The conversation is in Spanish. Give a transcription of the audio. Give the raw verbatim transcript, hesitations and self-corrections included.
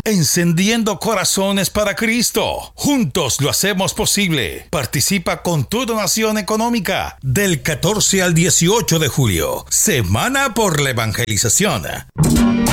encendiendo corazones para Cristo. Juntos lo hacemos posible. Participa con tu donación económica del catorce al dieciocho de julio, Semana por la Evangelización.